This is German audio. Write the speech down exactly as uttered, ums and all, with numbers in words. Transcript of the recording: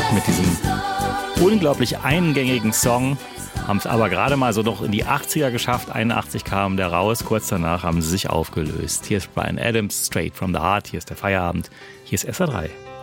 mit diesem unglaublich eingängigen Song, haben es aber gerade mal so noch in die achtziger geschafft. einundachtzig kam der raus, kurz danach haben sie sich aufgelöst. Hier ist Bryan Adams, Straight from the Heart, hier ist der Feierabend, hier ist S R drei.